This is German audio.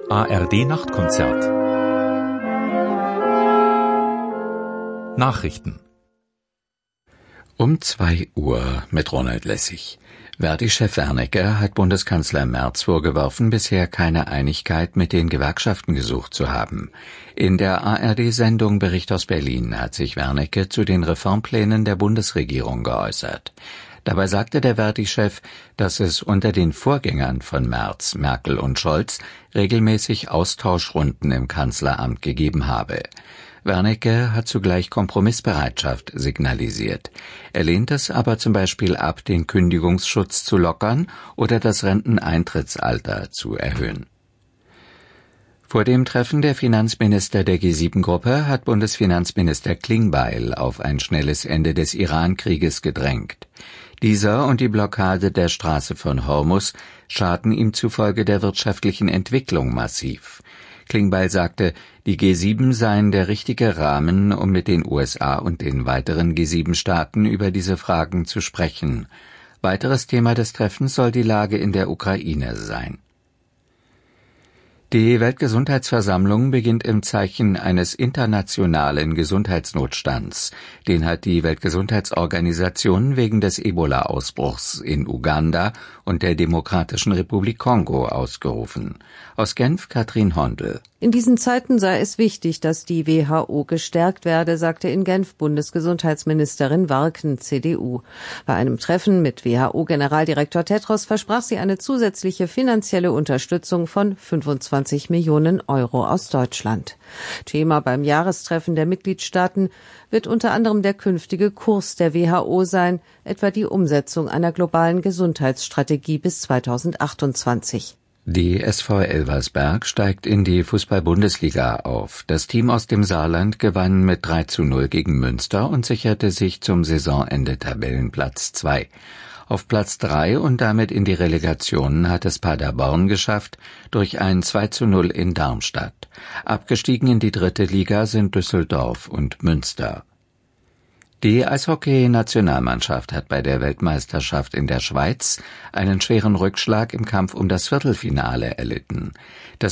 ARD Nachtkonzert. Nachrichten. Um 2 Uhr mit Ronald Lessig. Verdi-Chef Wernicke hat Bundeskanzler Merz vorgeworfen, bisher keine Einigkeit mit den Gewerkschaften gesucht zu haben. In der ARD-Sendung Bericht aus Berlin hat sich Wernicke zu den Reformplänen der Bundesregierung geäußert. Dabei sagte der Verdi-Chef, dass es unter den Vorgängern von Merz, Merkel und Scholz regelmäßig Austauschrunden im Kanzleramt gegeben habe. Wernicke hat zugleich Kompromissbereitschaft signalisiert. Er lehnt es aber zum Beispiel ab, den Kündigungsschutz zu lockern oder das Renteneintrittsalter zu erhöhen. Vor dem Treffen der Finanzminister der G7-Gruppe hat Bundesfinanzminister Klingbeil auf ein schnelles Ende des Iran-Krieges gedrängt. Dieser und die Blockade der Straße von Hormuz schaden ihm zufolge der wirtschaftlichen Entwicklung massiv. Klingbeil sagte, die G7 seien der richtige Rahmen, um mit den USA und den weiteren G7-Staaten über diese Fragen zu sprechen. Weiteres Thema des Treffens soll die Lage in der Ukraine sein. Die Weltgesundheitsversammlung beginnt im Zeichen eines internationalen Gesundheitsnotstands. Den hat die Weltgesundheitsorganisation wegen des Ebola-Ausbruchs in Uganda und der Demokratischen Republik Kongo ausgerufen. Aus Genf Katrin Hondel. In diesen Zeiten sei es wichtig, dass die WHO gestärkt werde, sagte in Genf Bundesgesundheitsministerin Warken, CDU. Bei einem Treffen mit WHO-Generaldirektor Tedros versprach sie eine zusätzliche finanzielle Unterstützung von 25 Millionen Euro aus Deutschland. Thema beim Jahrestreffen der Mitgliedstaaten wird unter anderem der künftige Kurs der WHO sein, etwa die Umsetzung einer globalen Gesundheitsstrategie bis 2028. Die SV Elversberg steigt in die Fußball-Bundesliga auf. Das Team aus dem Saarland gewann mit 3:0 gegen Münster und sicherte sich zum Saisonende Tabellenplatz 2. Auf Platz 3 und damit in die Relegation hat es Paderborn geschafft durch ein 2:0 in Darmstadt. Abgestiegen in die 3. Liga sind Düsseldorf und Münster. Die Eishockey-Nationalmannschaft hat bei der Weltmeisterschaft in der Schweiz einen schweren Rückschlag im Kampf um das Viertelfinale erlitten. Das